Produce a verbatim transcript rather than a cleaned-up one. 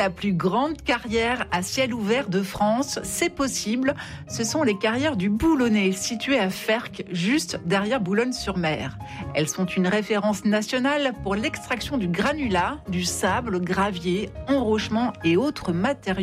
la plus grande carrière à ciel ouvert de France. C'est possible. Ce sont les carrières du Boulonnais, situées à Ferques, juste derrière Boulogne-sur-Mer. Elles sont une référence nationale pour l'extraction du granulat, du sable, gravier, enrochement et autres matériaux